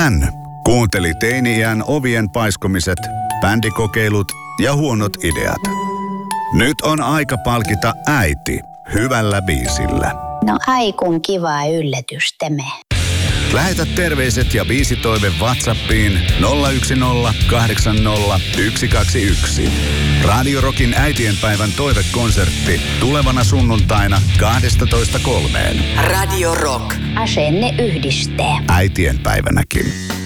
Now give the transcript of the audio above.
Hän kuunteli teini-iän ovien paiskomiset, bändikokeilut ja huonot ideat. Nyt on aika palkita äiti hyvällä biisillä. No ai kun kiva yllätystemme. Lähetä terveiset ja biisitoive WhatsAppiin 010 80 121. Radio Rockin äitienpäivän toivekonsertti tulevana sunnuntaina 12.3. Radio Rock. Asenne yhdistää. Äitienpäivänäkin.